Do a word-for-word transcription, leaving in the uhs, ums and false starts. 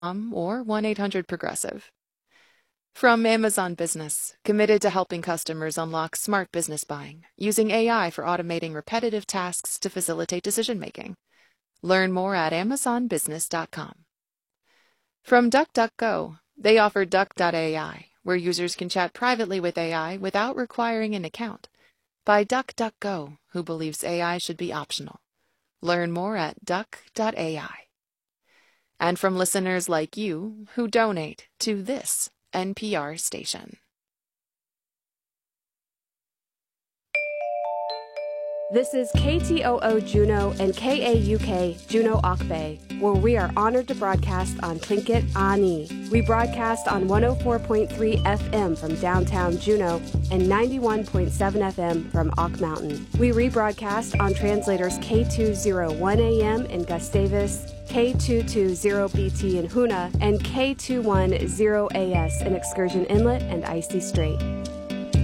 or one eight hundred progressive. From Amazon Business, committed to helping customers unlock smart business buying, using A I for automating repetitive tasks to facilitate decision-making. Learn more at amazon business dot com. From DuckDuckGo, they offer Duck dot A I, where users can chat privately with A I without requiring an account. By DuckDuckGo, who believes A I should be optional. Learn more at duck dot A I. And from listeners like you who donate to this N P R station. This is K T O O Juneau and K A U K Juneau Akbe, where we are honored to broadcast on Tlingit Ani. We broadcast on one oh four point three F M from downtown Juneau and ninety-one point seven F M from Auk Mountain. We rebroadcast on translators K two oh one A M in Gustavus, K two twenty B T in Hoonah, and K two ten A S in Excursion Inlet and Icy Strait.